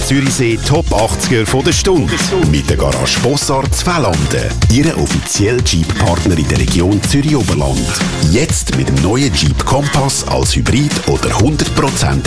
Zürichsee Top 80er von der Stunde. Mit der Garage Bossart Zfällanden. Ihre offizielle Jeep-Partner in der Region Zürich-Oberland. Jetzt mit dem neuen Jeep Kompass als Hybrid oder 100%